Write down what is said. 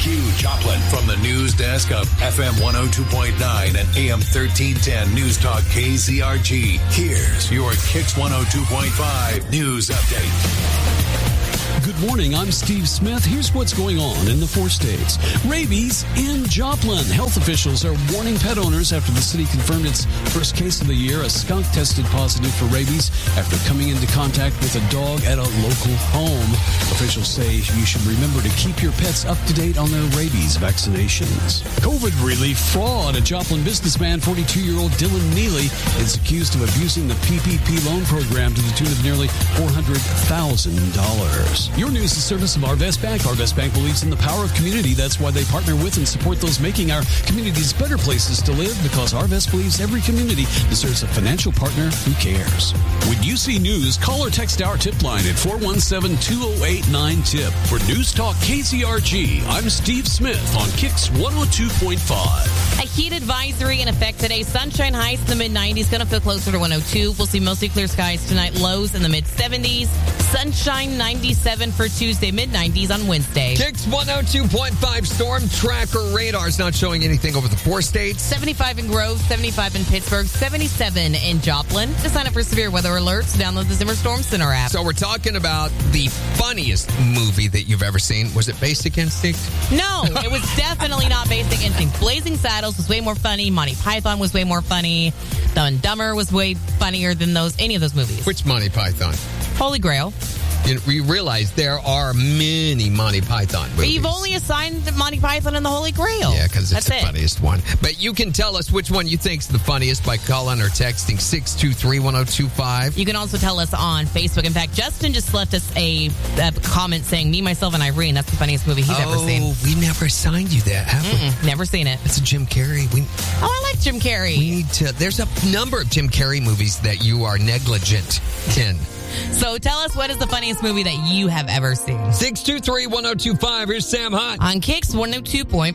Q Joplin from the news desk of FM 102.9 and AM 1310 News Talk KZRG. Here's your Kicks 102.5 news update. Good morning, I'm Steve Smith. Here's what's going on in the 4 states. Rabies in Joplin. Health officials are warning pet owners after the city confirmed its first case of the year. A skunk tested positive for rabies after coming into contact with a dog at a local home. Officials say you should remember to keep your pets up to date on their rabies vaccinations. COVID relief fraud. A Joplin businessman, 42-year-old Dylan Neely, is accused of abusing the PPP loan program to the tune of nearly $400,000. Your news is service of Arvest Bank. Arvest Bank believes in the power of community. That's why they partner with and support those making our communities better places to live, because Arvest believes every community deserves a financial partner who cares. When you see news, call or text our tip line at 417-208-9TIP. For News Talk KZRG, I'm Steve Smith on Kicks 102.5. A heat advisory in effect today. Sunshine highs in the mid-90s. Going to feel closer to 102. We'll see mostly clear skies tonight. Lows in the mid-70s. Sunshine 97 for Tuesday. Mid-90s on Wednesday. Kicks 102.5 storm tracker radar is not showing anything over the 4 states. 75 in Grove, 75 in Pittsburgh, 77 in Joplin. To sign up for severe weather alerts, download the Zimmer Storm Center app. So we're talking about the funniest movie that you've ever seen. Was it Basic Instinct? No, it was definitely not Basic Instinct. Blazing Saddles was way more funny. Monty Python was way more funny. Dumb and Dumber was way funnier than any of those movies. Which Monty Python? Holy Grail. You realize there are many Monty Python movies. But you've only assigned Monty Python and the Holy Grail. Yeah, because it's the funniest one. But you can tell us which one you think's the funniest by calling or texting 623-1025. You can also tell us on Facebook. In fact, Justin just left us a comment saying, Me, Myself, and Irene. That's the funniest movie he's ever seen. Oh, we never assigned you that, have we? Never seen it. It's a Jim Carrey. I like Jim Carrey. We need to. There's a number of Jim Carrey movies that you are negligent in. So tell us, what is the funniest movie that you have ever seen? 623-1025. Here's Sam Hunt on Kicks 102.5.